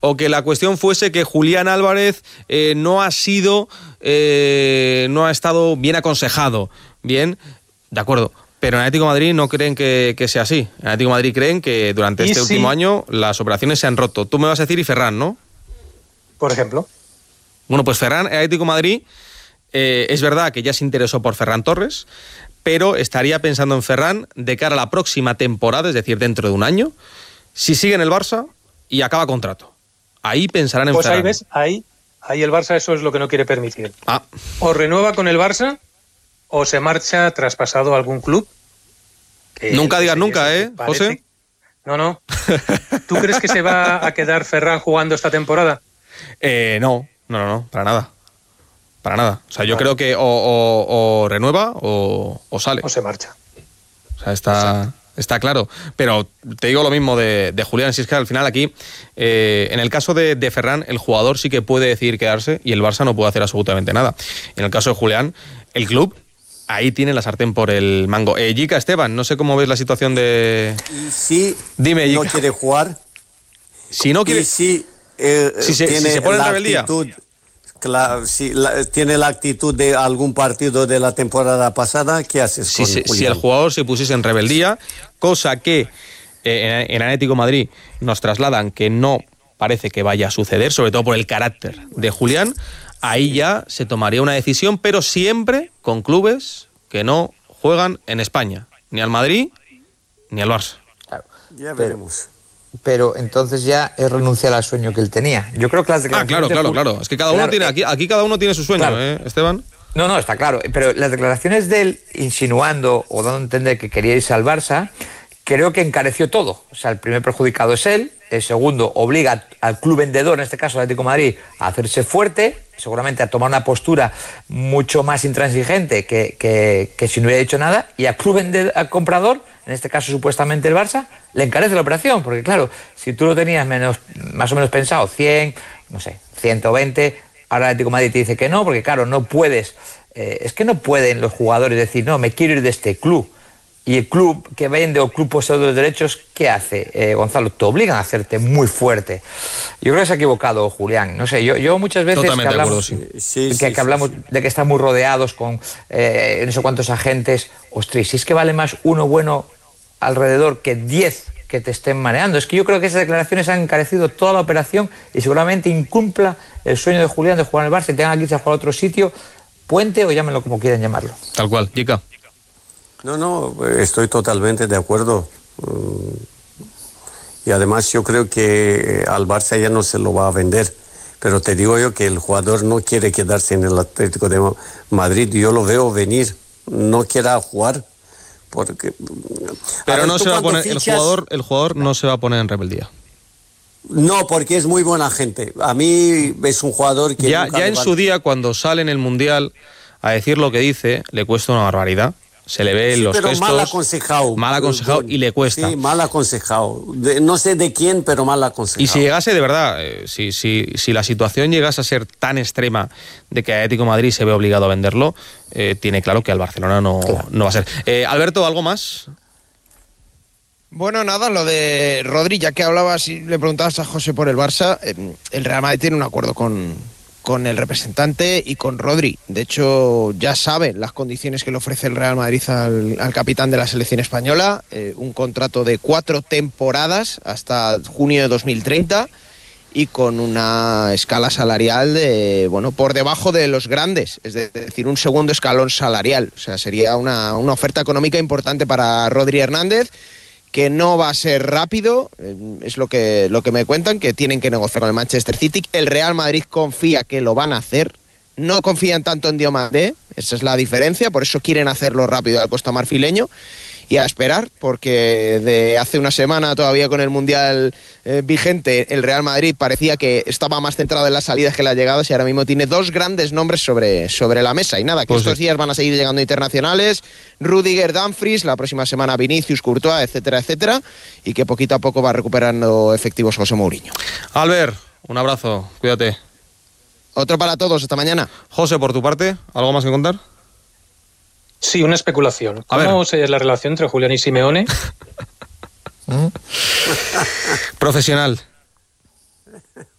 o que la cuestión fuese que Julián Álvarez no ha estado bien aconsejado. Bien, de acuerdo. Pero en Atlético de Madrid no creen que sea así. En Atlético de Madrid creen que durante este último año las operaciones se han roto. Tú me vas a decir y Ferran, ¿no? Por ejemplo. Bueno, pues Ferran, en Atlético de Madrid, es verdad que ya se interesó por Ferran Torres, pero estaría pensando en Ferran de cara a la próxima temporada, es decir, dentro de un año, si sigue en el Barça y acaba contrato. Ahí pensarán en Ferran. Pues ahí ves, ahí el Barça eso es lo que no quiere permitir. O renueva con el Barça o se marcha traspasado a algún club. Nunca digas nunca, José? No. ¿Tú crees que se va a quedar Ferran jugando esta temporada? No, para nada. Para nada. O sea, yo creo que o renueva o sale. O se marcha. O sea, está claro. Pero te digo lo mismo de Julián, si es que al final aquí, en el caso de Ferran, el jugador sí que puede decidir quedarse y el Barça no puede hacer absolutamente nada. En el caso de Julián, el club ahí tiene la sartén por el mango. Jica, Esteban, no sé cómo ves la situación de... Sí, dime, Jica. No quiere jugar. Si no quiere... si se pone en rebeldía. Tiene la actitud de algún partido de la temporada pasada, ¿qué haces con Julián? Si el jugador se pusiese en rebeldía, cosa que en Atlético de Madrid nos trasladan que no parece que vaya a suceder, sobre todo por el carácter de Julián, ahí ya se tomaría una decisión, pero siempre con clubes que no juegan en España, ni al Madrid ni al Barça. Claro, ya veremos. Pero entonces ya es renunciar al sueño que él tenía. Yo creo que las declaraciones... Claro. Es que cada uno tiene... Aquí cada uno tiene su sueño, claro. Esteban. No, está claro. Pero las declaraciones de él insinuando o dando a entender que quería irse al Barça, creo que encareció todo. O sea, el primer perjudicado es él. El segundo obliga al club vendedor, en este caso el Atlético de Madrid, a hacerse fuerte, seguramente a tomar una postura mucho más intransigente que si no hubiera dicho nada. Y al club al comprador, en este caso supuestamente el Barça, le encarece la operación, porque claro, si tú lo tenías más o menos pensado 100, 120, ahora el Atlético de Madrid te dice que no, porque claro, no puedes, es que no pueden los jugadores decir, no, me quiero ir de este club. Y el club que vende o el club poseedor de los derechos, ¿qué hace? Gonzalo, te obligan a hacerte muy fuerte. Yo creo que se ha equivocado Julián. No sé, yo muchas veces totalmente que hablamos, que hablamos de que están muy rodeados con no sé cuántos agentes, ostras, si es que vale más uno bueno alrededor que 10 que te estén mareando. Es que yo creo que esas declaraciones han encarecido toda la operación y seguramente incumpla el sueño de Julián de jugar en el Barça y tengan que irse a jugar a otro sitio, puente o llámenlo como quieran llamarlo. Tal cual, Jica. No, estoy totalmente de acuerdo. Y además yo creo que al Barça ya no se lo va a vender. Pero te digo yo que el jugador no quiere quedarse en el Atlético de Madrid. Yo lo veo venir. No quiera jugar. Porque... Pero no se va a poner... El jugador no se va a poner en rebeldía. No, porque es muy buena gente. A mí es un jugador que... Ya en su día, cuando sale en el Mundial a decir lo que dice, le cuesta una barbaridad. Se le ve en los gestos. Mal aconsejado y le cuesta. Sí, mal aconsejado. No sé de quién, pero mal aconsejado. Y si llegase de verdad, si la situación llegase a ser tan extrema de que Atlético de Madrid se ve obligado a venderlo, tiene claro que al Barcelona no va a ser. Alberto, ¿algo más? Bueno, nada, lo de Rodri, ya que hablabas y le preguntabas a José por el Barça, el Real Madrid tiene un acuerdo con el representante y con Rodri. De hecho, ya saben las condiciones que le ofrece el Real Madrid al capitán de la selección española, un contrato de 4 temporadas hasta junio de 2030 y con una escala salarial de, por debajo de los grandes, es decir, un segundo escalón salarial. O sea, sería una oferta económica importante para Rodri Hernández, que no va a ser rápido, es lo que me cuentan, que tienen que negociar con el Manchester City. El Real Madrid confía que lo van a hacer, no confían tanto en Diomandé, esa es la diferencia, por eso quieren hacerlo rápido al costa marfileño, y a esperar, porque de hace una semana todavía con el Mundial vigente, el Real Madrid parecía que estaba más centrado en las salidas que en las llegadas y ahora mismo tiene 2 grandes nombres sobre la mesa. Y nada, que estos días van a seguir llegando internacionales, Rüdiger, Dumfries, la próxima semana Vinicius, Courtois, etcétera, etcétera, y que poquito a poco va recuperando efectivos José Mourinho. Albert, un abrazo, cuídate. Otro para todos, hasta mañana. José, por tu parte, ¿algo más que contar? Sí, una especulación. ¿Cómo es la relación entre Julián y Simeone? Profesional.